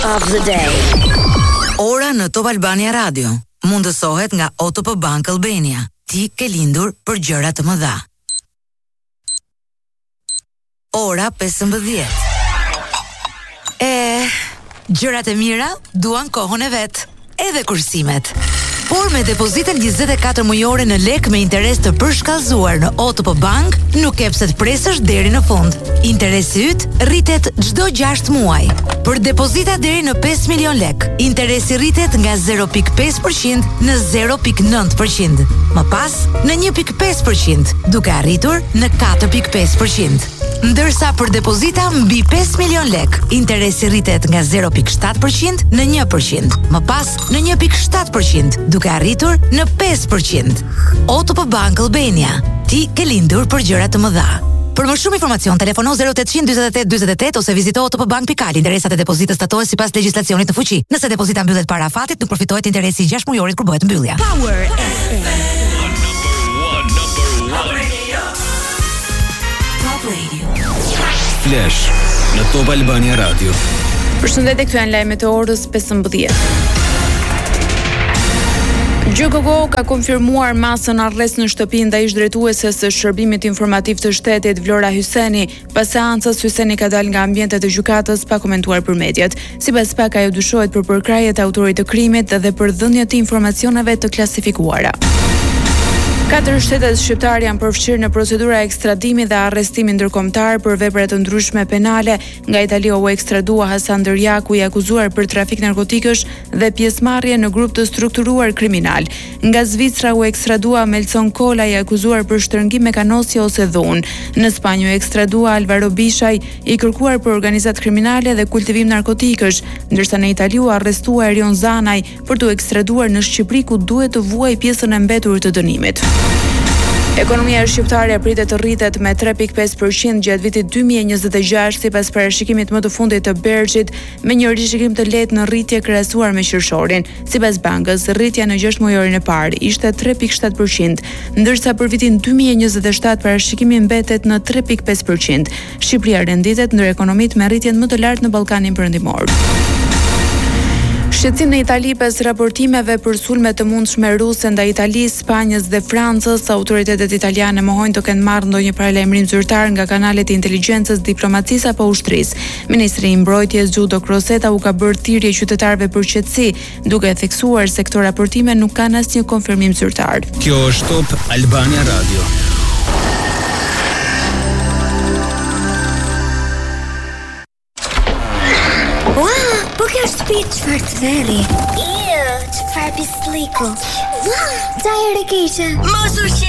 of the day. Ora në Top Albania Radio mundësohet nga OTP Bank Albania. Ti ke lindur për gjëra të mëdha. Ora 15. Gjërat e mira duan kohën e vet, edhe kursimet. Por me depozitën 24 mujore në lek me interes të përshkallëzuar në OTP Bank, nuk ke pse të presësh deri në fund. Interesi yt rritet çdo 6 muaj. Për depozita deri në 5 milion lek, interesi rritet nga 0.5% në 0.9%. Më pas, në 1.5%, duke arritur në 4.5%. Ndërsa për depozita mbi 5 milion lek, interesi rritet nga 0.7% në 1%. Më pas, në 1.7%, duke arritur në 5%. OTP Bank Albania. Ti ke lindur për gjëra të mëdha. Për më shumë informacion, telefono 0800 ose vizito otpbank.al. Interesat e depozitës statohen sipas legjislacionit në fuqi. Nëse depozita mbyllet para afatit, nuk përfitohet interesi i 6 mujorit kur bëhet mbyllja. Power FM. Top Radio. Flash në Top Albania Radio. Përshëndetje, këtu janë lajmet e orës 15. GJKK ka konfirmuar masën arrest në shtëpi ndaj drejtueses së Shërbimit Informativ të Shtetit Vlora Hyseni. Pas seancës, Hyseni ka dalë nga ambientet e gjykatës pa komentuar për mediat. Sipas pak, ajo dyshohet për përkrahjet e autorit të krimit dhe për dhënien e informacioneve të klasifikuara. 4 shtetet shqiptare janë përfshirë në procedura ekstradimi dhe arrestimi ndërkombëtar për vepra të ndryshme penale. Nga Italia u ekstradua Hasan Dërjaku, i akuzuar për trafik narkotikësh dhe pjesëmarrje në grup të strukturuar kriminal. Nga Zvicra u ekstradua Melson Kola, i akuzuar për shtrëngim me kanosje ose dhunë. Në Spanjë u ekstradua Alvaro Bishaj, i kërkuar për organizat kriminale dhe kultivim narkotikësh, ndërsa në Itali u arrestua Erion Zanaj për të ekstraduar në Shqipëri, ku duhet të vuajë pjesën e mbetur të dënimit. Ekonomia shqiptare pritet të rritet me 3.5% gjatë vitit 2026 sipas parashikimit më të fundit të Bergjit, me një rishikim të lehtë në rritje krahasuar me qershorin. Sipas bankës, rritja në 6 mujorin e parë ishte 3.7%, ndërsa për vitin 2027 parashikimi mbetet në 3.5%. Shqipëria renditet ndër ekonomitë me rritjen më të lartë në Ballkanin Perëndimor. Shqetësim në Itali pas raportimeve për sulme të mundshme ruse ndaj Italisë, Spanjës dhe Francës. Autoritetet italiane mohojnë të kenë marrë ndonjë paralajmërim zyrtar nga kanalet e inteligjencës, diplomacisë apo ushtrisë. Ministri i Mbrojtjes Giudo Crosetta u ka bërë thirrje qytetarëve për qetësi, duke theksuar se këto raportime nuk kanë asnjë konfirmim zyrtar. Kjo është Top Albania Radio. Çfarë të veri? Çfarë pisliku? Ua, çaj rekeqe. Mos u